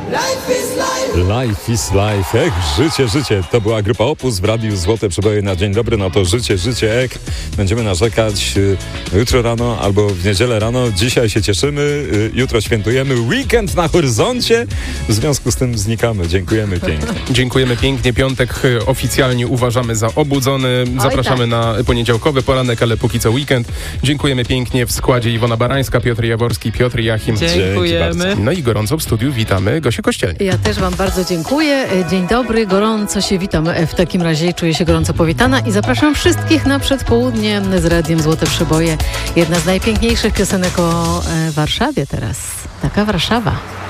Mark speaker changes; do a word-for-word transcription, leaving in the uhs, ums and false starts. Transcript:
Speaker 1: Life is life. Ech, życie, życie. To była grupa Opus w Radiu Złote Przeboje na dzień dobry. No to życie, życie, ek. Będziemy narzekać y, jutro rano albo w niedzielę rano. Dzisiaj się cieszymy, y, jutro świętujemy. Weekend na horyzoncie. W związku z tym znikamy. Dziękujemy pięknie.
Speaker 2: Dziękujemy pięknie. Piątek oficjalnie uważamy za obudzony. Zapraszamy
Speaker 3: Oj, tak.
Speaker 2: na poniedziałkowy poranek, ale póki co weekend. Dziękujemy pięknie w składzie Iwona Barańska, Piotr Jaworski, Piotr Jachim.
Speaker 3: Dziękujemy.
Speaker 2: No i gorąco w studiu witamy Gosię Kościelnik.
Speaker 3: Ja też wam bardzo dziękuję. Dzień dobry, gorąco się witam. W takim razie czuję się gorąco powitana i zapraszam wszystkich na przedpołudnie z Radiem Złote Przeboje. Jedna z najpiękniejszych piosenek o e, Warszawie teraz. Taka Warszawa.